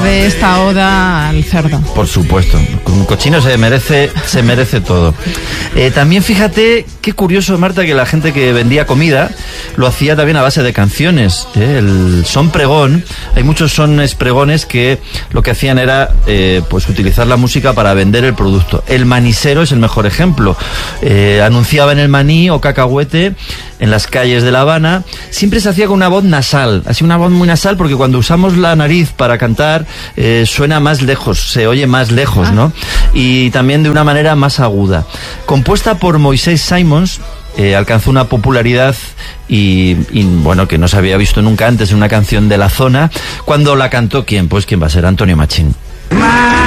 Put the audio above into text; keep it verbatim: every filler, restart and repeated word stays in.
de esta oda al cerdo. Por supuesto, con un cochino se merece, se merece todo. Eh, también fíjate, qué curioso, Marta, que la gente que vendía comida lo hacía también a base de canciones. ¿eh? El son pregón, hay muchos sones pregones que lo que hacían era eh, pues utilizar la música para vender el producto. El manisero es el mejor ejemplo. Eh, anunciaban el maní o cacahuete en las calles de La Habana. Siempre se hacía con una voz nasal, así una voz muy nasal, porque cuando usamos la nariz para cantar eh, suena más lejos, se oye más lejos, ¿no? Y también de una manera más aguda. Compuesta por Moisés Simons, eh, alcanzó una popularidad y, y bueno, que no se había visto nunca antes en una canción de la zona. Cuando la cantó, ¿quién? Pues quién va a ser Antonio Machín.